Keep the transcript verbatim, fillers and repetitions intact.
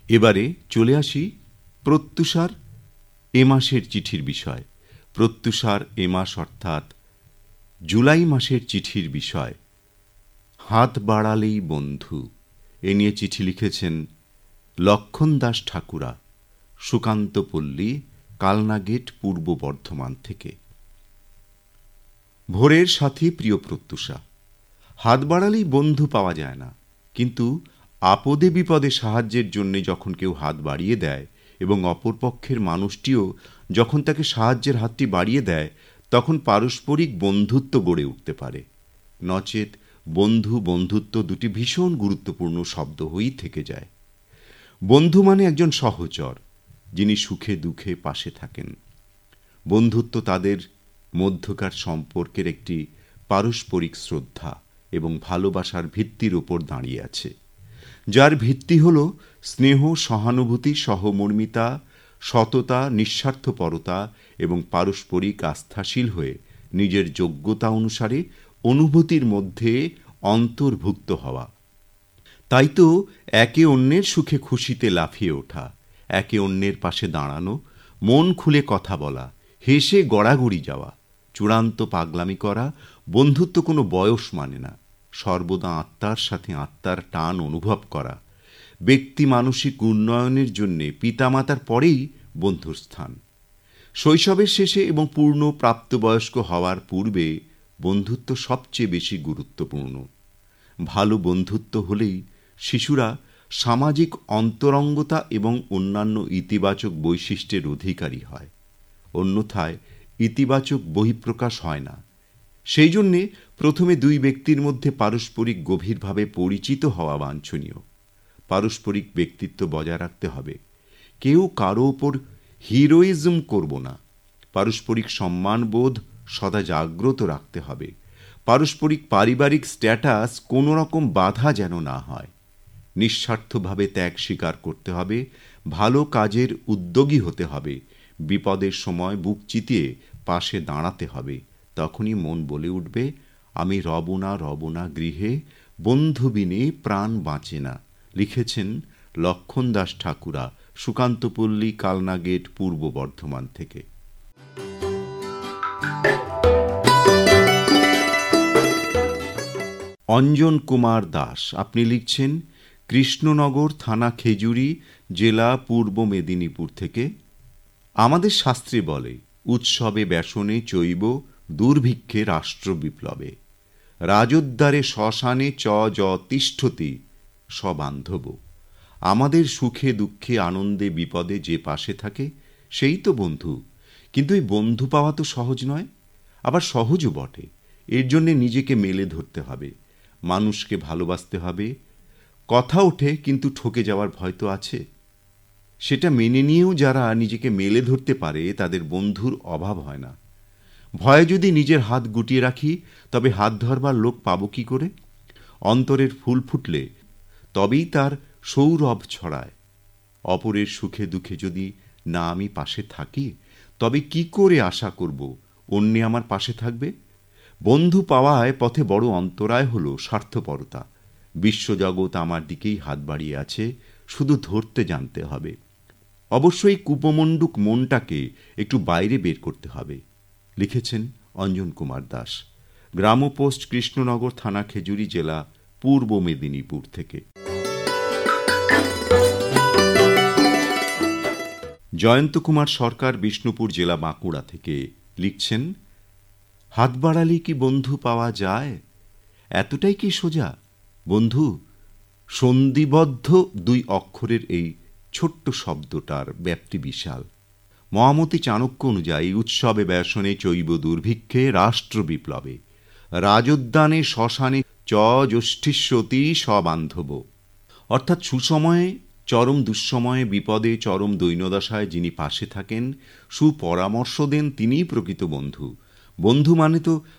এবারে চলে আসি প্রত্যুষার এ মাসের চিঠির বিষয়। প্রত্যুষার এ মাস অর্থাৎ জুলাই মাসের চিঠির বিষয় হাত বাড়ালেই বন্ধু। এ নিয়ে চিঠি লিখেছেন লক্ষণ দাস ঠাকুরা, সুকান্তপল্লী, কালনাগেট, পূর্ব বর্ধমান থেকে। ভোরের সাথী প্রিয় প্রত্যুষা, হাত বাড়ালেই বন্ধু পাওয়া যায় না, কিন্তু আপদে বিপদে সাহায্যের জন্য যখন কেউ হাত বাড়িয়ে দেয় এবং অপরপক্ষের মানুষটিও যখন তাকে সাহায্যের হাতটি বাড়িয়ে দেয়, তখন পারস্পরিক বন্ধুত্ব গড়ে উঠতে পারে। নচেত বন্ধু বন্ধুত্ব দুটি ভীষণ গুরুত্বপূর্ণ শব্দ হয়েই থেকে যায়। বন্ধু মানে একজন সহচর, যিনি সুখে দুঃখে পাশে থাকেন। বন্ধুত্ব তাদের মধ্যকার সম্পর্কের একটি পারস্পরিক শ্রদ্ধা এবং ভালোবাসার ভিত্তির উপর দাঁড়িয়ে আছে, যার ভিত্তি হল স্নেহ, সহানুভূতি, সহমর্মিতা, সততা, নিঃস্বার্থপরতা এবং পারস্পরিক আস্থাশীল হয়ে নিজের যোগ্যতা অনুসারে অনুভূতির মধ্যে অন্তর্ভুক্ত হওয়া। তাই তো একে অন্যের সুখে খুশিতে লাফিয়ে ওঠা, একে অন্যের পাশে দাঁড়ানো, মন খুলে কথা বলা, হেসে গড়াগড়ি যাওয়া, চূড়ান্ত পাগলামি করা। বন্ধুত্ব কোনো বয়স মানে না, সর্বদা আত্মার সাথে আত্মার টান অনুভব করা। ব্যক্তি মানসিক উন্নয়নের জন্যে পিতামাতার পরেই বন্ধুর স্থান। শৈশবের শেষে এবং পূর্ণ প্রাপ্তবয়স্ক হওয়ার পূর্বে বন্ধুত্ব সবচেয়ে বেশি গুরুত্বপূর্ণ। ভালো বন্ধুত্ব হলেই শিশুরা সামাজিক অন্তরঙ্গতা এবং অন্যান্য ইতিবাচক বৈশিষ্ট্যের অধিকারী হয়, অন্যথায় ইতিবাচক বহিঃপ্রকাশ হয় না। সেই জন্যে প্রথমে দুই ব্যক্তির মধ্যে পারস্পরিক গভীরভাবে পরিচিত হওয়া বাঞ্ছনীয়। পারস্পরিক ব্যক্তিত্ব বজায় রাখতে হবে, কেউ কারো ওপর হিরোইজম করব না। পারস্পরিক সম্মানবোধ সদা জাগ্রত রাখতে হবে। পারস্পরিক পারিবারিক স্ট্যাটাস কোনো রকম বাধা যেন না হয়। নিঃস্বার্থভাবে ত্যাগ স্বীকার করতে হবে, ভালো কাজের উদ্যোগী হতে হবে, বিপদের সময় বুক চিতিয়ে পাশে দাঁড়াতে হবে। তখনই মন বলে উঠবে, আমি রব না রব না গৃহে, বন্ধু বিনে প্রাণ বাঁচে না। লিখেছেন লক্ষণ দাস ঠাকুরা, সুকান্তপল্লী, কালনাগেট, পূর্ব বর্ধমান থেকে। অঞ্জন কুমার দাস, আপনি লিখছেন কৃষ্ণনগর থানা, খেজুরি জেলা, পূর্ব মেদিনীপুর থেকে। আমাদের শাস্ত্রে বলে, উৎসবে ব্যসনে চৈব, দুর্ভিক্ষে রাষ্ট্র বিপ্লবে, রাজোদ্ধারে শ্মশানে চ য তিষ্ঠতি সবান্ধব। আমাদের সুখে দুঃখে আনন্দে বিপদে যে পাশে থাকে সেই তো বন্ধু। কিন্তু এই বন্ধু পাওয়া তো সহজ নয়, আবার সহজও বটে। এর জন্যে নিজেকে মেলে ধরতে হবে, মানুষকে ভালোবাসতে হবে। কথা ওঠে, কিন্তু ঠকে যাওয়ার ভয় তো আছে। সেটা মেনে নিয়েও যারা নিজেকে মেলে ধরতে পারে, তাদের বন্ধুর অভাব হয় না। ভয়ে যদি নিজের হাত গুটিয়ে রাখি, তবে হাত ধরবার লোক পাবো কি করে? অন্তরের ফুল ফুটলে তবেই তার সৌরভ ছড়ায়। অপরের সুখে দুঃখে যদি না আমি পাশে থাকি, তবে কি করে আশা করব অন্যে আমার পাশে থাকবে? বন্ধু পাওয়ায় পথে বড় অন্তরায় হলো স্বার্থপরতা। বিশ্বজগৎ আমার দিকেই হাত বাড়িয়ে আছে, শুধু ধরতে জানতে হবে। অবশ্যই কুপমণ্ডুক মনটাকে একটু বাইরে বের করতে হবে। লিখেছেন অঞ্জন কুমার দাস, গ্রামপোস্ট, কৃষ্ণনগর থানা, খেজুরি জেলা, পূর্ব মেদিনীপুর থেকে। জয়ন্ত কুমার সরকার, বিষ্ণুপুর জেলা, বাঁকুড়া থেকে লিখছেন, হাত বাড়ালে কি বন্ধু পাওয়া যায়? এতটাই কি সোজা? বন্ধু সন্ধিবদ্ধ দুই অক্ষরের এই ছোট্ট শব্দটার ব্যাপ্তি বিশাল। মহামতি চাণক্য অনুযায়ী, উৎসবে ব্যসনে চৈব দুর্ভিক্ষে রাষ্ট্র বিপ্লবে, রাজোদ্যানে শ্মশানে চ জ্যৈষ্ঠিষ্যতি সবান্ধব। অর্থাৎ সুসময়ে, চরম দুঃসময়ে, বিপদে, চরম দৈন্যদশায় যিনি পাশে থাকেন, সুপরামর্শ দেন, তিনিই প্রকৃত বন্ধু। বন্ধু মানে তো